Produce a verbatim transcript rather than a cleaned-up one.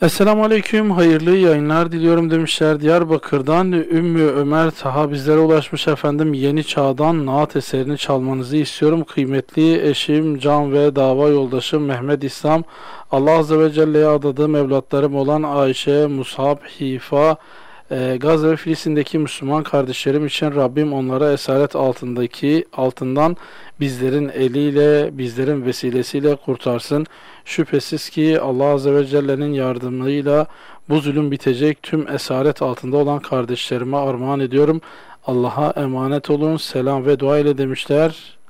Esselamu Aleyküm, hayırlı yayınlar diliyorum demişler. Diyarbakır'dan Ümmü Ömer Taha bizlere ulaşmış efendim. Yeni Çağ'dan Naat eserini çalmanızı istiyorum. Kıymetli eşim, can ve dava yoldaşım Mehmet İslam, Allah Azze ve Celle'ye adadığım evlatlarım olan Ayşe, Musab, Hifa, e, Gazze ve Filistin'deki Müslüman kardeşlerim için Rabbim onlara esaret altındaki altından bizlerin eliyle, bizlerin vesilesiyle kurtarsın. Şüphesiz ki Allah Azze ve Celle'nin yardımıyla bu zulüm bitecek. Tüm esaret altında olan kardeşlerime armağan ediyorum. Allah'a emanet olun. Selam ve dua ile demişler.